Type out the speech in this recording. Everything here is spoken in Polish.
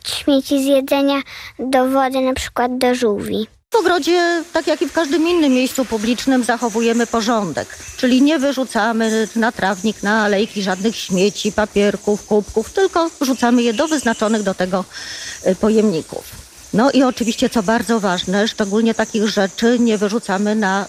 śmieci z jedzenia do wody, na przykład do żółwi. W ogrodzie, tak jak i w każdym innym miejscu publicznym, zachowujemy porządek. Czyli nie wyrzucamy na trawnik, na alejki żadnych śmieci, papierków, kubków, tylko wrzucamy je do wyznaczonych do tego pojemników. No i oczywiście, co bardzo ważne, szczególnie takich rzeczy nie wyrzucamy na